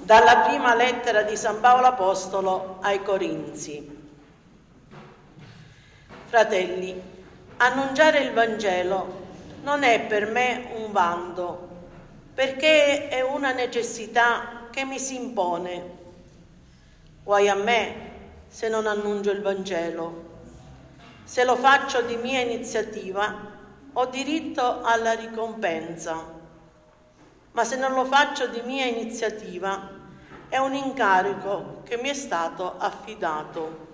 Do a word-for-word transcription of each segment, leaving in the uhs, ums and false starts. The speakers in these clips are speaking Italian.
Dalla prima lettera di San Paolo Apostolo ai Corinzi. Fratelli, annunciare il Vangelo non è per me un vanto, perché è una necessità che mi si impone. Guai a me se non annuncio il Vangelo. Se lo faccio di mia iniziativa, ho diritto alla ricompensa. Ma se non lo faccio di mia iniziativa, è un incarico che mi è stato affidato.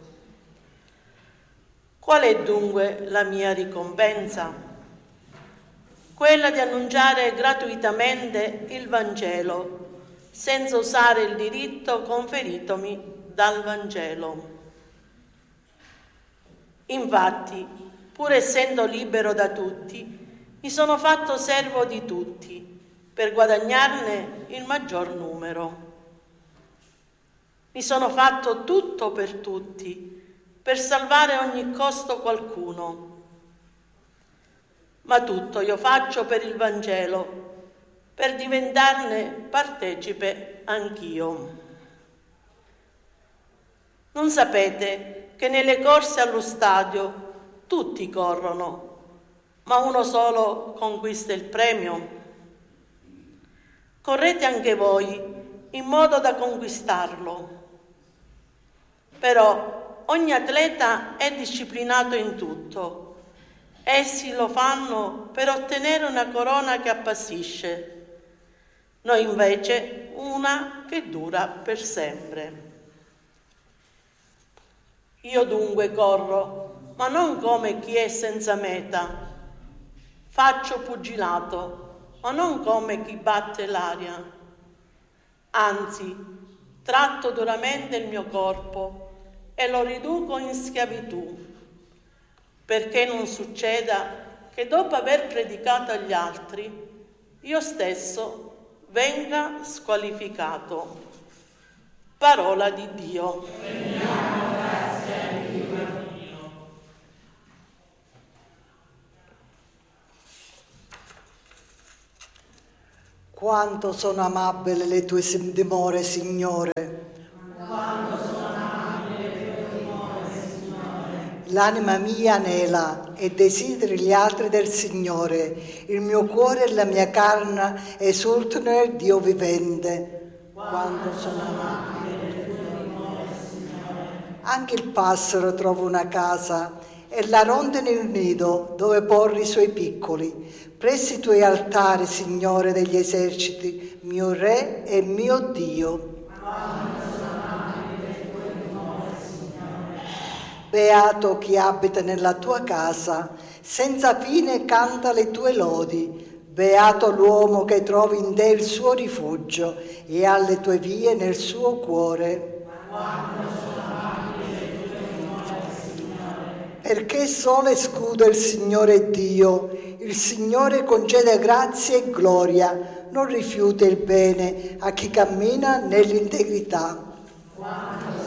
Qual è dunque la mia ricompensa? Quella di annunciare gratuitamente il Vangelo, senza usare il diritto conferitomi dal Vangelo. Infatti, pur essendo libero da tutti, mi sono fatto servo di tutti, per guadagnarne il maggior numero. Mi sono fatto tutto per tutti, per salvare a ogni costo qualcuno. Ma tutto io faccio per il Vangelo, per diventarne partecipe anch'io. Non sapete che nelle corse allo stadio tutti corrono, ma uno solo conquista il premio? Correte anche voi in modo da conquistarlo. Però ogni atleta è disciplinato in tutto. Essi lo fanno per ottenere una corona che appassisce. Noi invece una che dura per sempre. Io dunque corro, ma non come chi è senza meta. Faccio pugilato, ma non come chi batte l'aria. Anzi, tratto duramente il mio corpo e lo riduco in schiavitù, perché non succeda che dopo aver predicato agli altri, io stesso venga squalificato. Parola di Dio. Quanto sono amabili le tue dimore, Signore. Quanto sono amabili le tue dimore, Signore. L'anima mia anela e desideri gli altri del Signore. Il mio cuore e la mia carne esultano nel Dio vivente. Quanto sono amabili le tue dimore, Signore. Anche il passero trova una casa e la rondine il nido dove porre i suoi piccoli. Presso i tuoi altari, Signore degli eserciti, mio Re e mio Dio. Beato chi abita nella tua casa, senza fine canta le tue lodi. Beato l'uomo che trovi in te il suo rifugio e alle tue vie nel suo cuore. Perché sole scudo il Signore Dio, il Signore concede grazia e gloria, non rifiuta il bene a chi cammina nell'integrità.